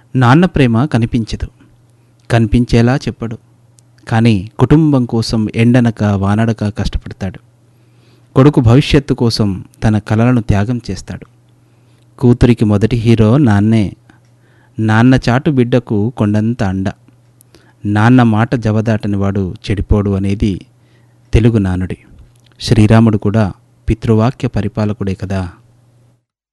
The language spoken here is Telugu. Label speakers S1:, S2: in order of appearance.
S1: నాన్న ప్రేమ కనిపించదు, కనిపించేలా చెప్పడు. కానీ కుటుంబం కోసం ఎండనక వానడక కష్టపడతాడు. కొడుకు భవిష్యత్తు కోసం తన కలలను త్యాగం చేస్తాడు. కూతురికి మొదటి హీరో నాన్నే. నాన్న చాటు బిడ్డకు కొండంత అండ. నాన్న మాట జవదాటని వాడు చెడిపోడు అనేది తెలుగు నానుడి. శ్రీరాముడు కూడా పితృవాక్య పరిపాలకుడే కదా.